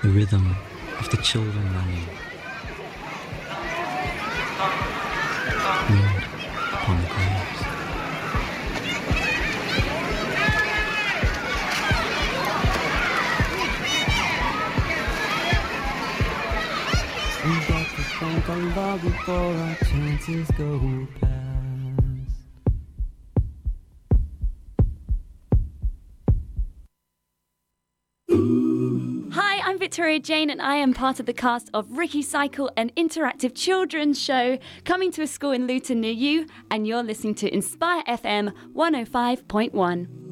the rhythm of the children running. Wind upon the graves. We got to thank Allah before our chances go past. Hi, I'm Victoria Jane and I am part of the cast of Ricky Cycle, an interactive children's show coming to a school in Luton near you, and you're listening to Inspire FM 105.1.